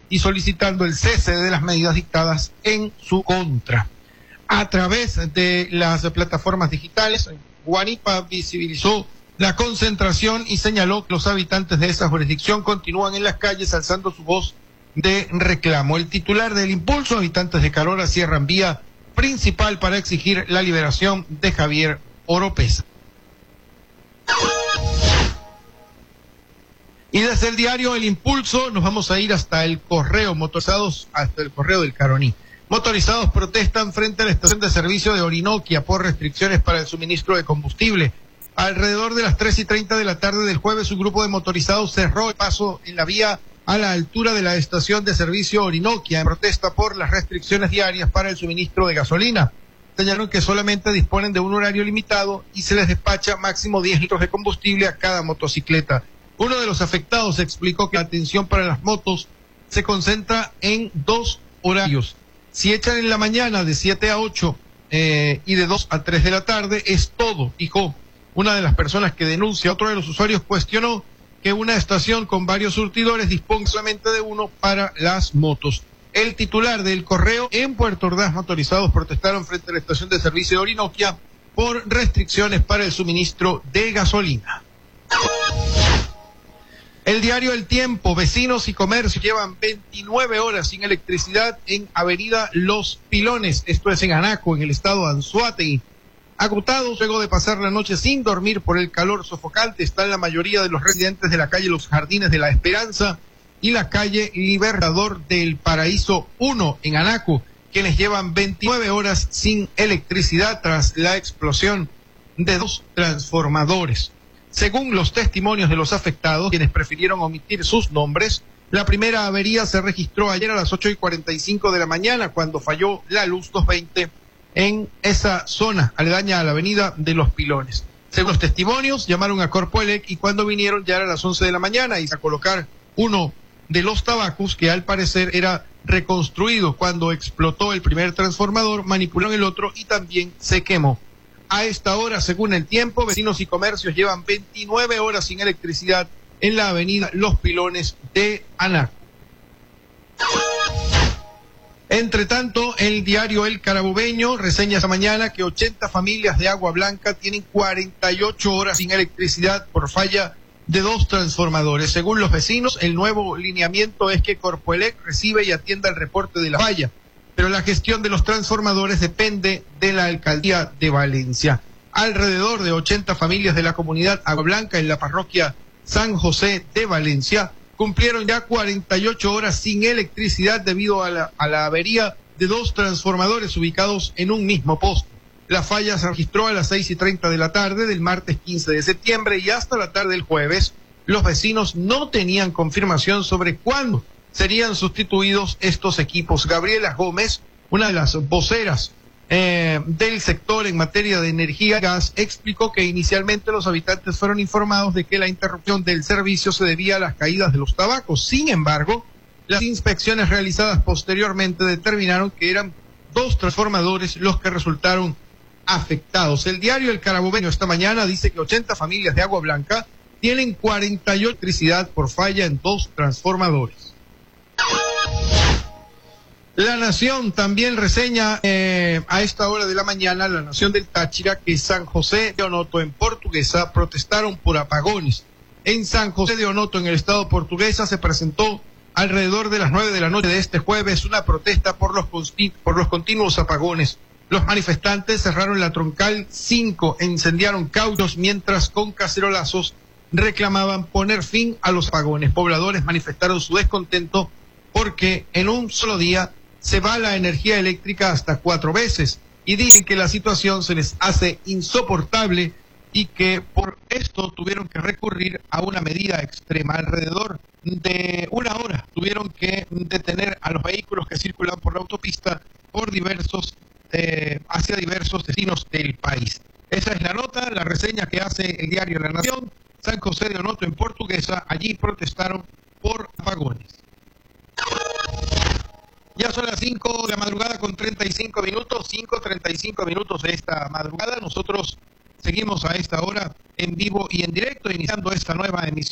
y solicitando el cese de las medidas dictadas en su contra. A través de las plataformas digitales, Guanipa visibilizó la concentración y señaló que los habitantes de esa jurisdicción continúan en las calles alzando su voz de reclamo. El titular del impulso, habitantes de Carora, cierran vía principal para exigir la liberación de Javier Oropesa. Y desde el diario El Impulso nos vamos a ir hasta el correo, motorizados hasta el correo del Caroní. Motorizados protestan frente a la estación de servicio de Orinoquia por restricciones para el suministro de combustible. Alrededor de las 3:30 de la tarde del jueves, un grupo de motorizados cerró el paso en la vía a la altura de la estación de servicio Orinoquia en protesta por las restricciones diarias para el suministro de gasolina. Señalaron que solamente disponen de un horario limitado y se les despacha máximo 10 litros de combustible a cada motocicleta. Uno de los afectados explicó que la atención para las motos se concentra en 2 horarios. Si echan en la mañana de 7 a 8 y de 2 a 3 de la tarde, es todo, dijo una de las personas que denuncia. Otro de los usuarios cuestionó que una estación con varios surtidores disponga solamente de uno para las motos. El titular del correo en Puerto Ordaz, motorizados protestaron frente a la estación de servicio de Orinoquia por restricciones para el suministro de gasolina. El diario El Tiempo, vecinos y comercios llevan 29 horas sin electricidad en Avenida Los Pilones, esto es en Anaco, en el estado de Anzoátegui. Agotados luego de pasar la noche sin dormir por el calor sofocante, están la mayoría de los residentes de la calle Los Jardines de la Esperanza y la calle Libertador del Paraíso 1 en Anaco, quienes llevan 29 horas sin electricidad tras la explosión de 2 transformadores. Según los testimonios de los afectados, quienes prefirieron omitir sus nombres, la primera avería se registró ayer a las 8:45 de la mañana cuando falló la luz 220 en esa zona aledaña a la avenida de Los Pilones. Según los testimonios, llamaron a Corpoelec y cuando vinieron ya eran las 11 de la mañana y a colocar uno de los tabacos que al parecer era reconstruido cuando explotó el primer transformador, manipularon el otro y también se quemó. A esta hora, según El Tiempo, vecinos y comercios llevan 29 horas sin electricidad en la avenida Los Pilones de Anaco. Entre tanto, el diario El Carabobeño reseña esta mañana que 80 familias de Agua Blanca tienen 48 horas sin electricidad por falla de 2 transformadores. Según los vecinos, el nuevo lineamiento es que Corpoelec recibe y atienda el reporte de la falla, pero la gestión de los transformadores depende de la alcaldía de Valencia. Alrededor de 80 familias de la comunidad Agua Blanca en la parroquia San José de Valencia cumplieron ya 48 horas sin electricidad debido a la avería de 2 transformadores ubicados en un mismo poste. La falla se registró a las 6:30 de la tarde del martes 15 de septiembre y hasta la tarde del jueves los vecinos no tenían confirmación sobre cuándo serían sustituidos estos equipos. Gabriela Gómez, una de las voceras del sector en materia de energía y gas, explicó que inicialmente los habitantes fueron informados de que la interrupción del servicio se debía a las caídas de los tabacos. Sin embargo, las inspecciones realizadas posteriormente determinaron que eran 2 transformadores los que resultaron afectados. El diario El Carabobeño esta mañana dice que 80 familias de Agua Blanca tienen 48 electricidad por falla en 2 transformadores. La Nación también reseña a esta hora de la mañana, La Nación del Táchira, que San José de Onoto en Portuguesa protestaron por apagones. En San José de Onoto, en el estado Portuguesa, se presentó alrededor de las 9 de la noche de este jueves una protesta por los continuos apagones. Los manifestantes cerraron la troncal 5, incendiaron cauchos mientras con cacerolazos reclamaban poner fin a los apagones. Pobladores manifestaron su descontento porque en un solo día se va la energía eléctrica hasta 4 veces y dicen que la situación se les hace insoportable y que por esto tuvieron que recurrir a una medida extrema. Alrededor de 1 hora tuvieron que detener a los vehículos que circulan por la autopista por hacia diversos destinos del país. Esa es la nota, la reseña que hace el diario La Nación. San José de Onoto en Portuguesa, allí protestaron por apagones. Ya son las 5 de la madrugada con 35 minutos, 5:35 minutos de esta madrugada. Nosotros seguimos a esta hora en vivo y en directo, iniciando esta nueva emisión.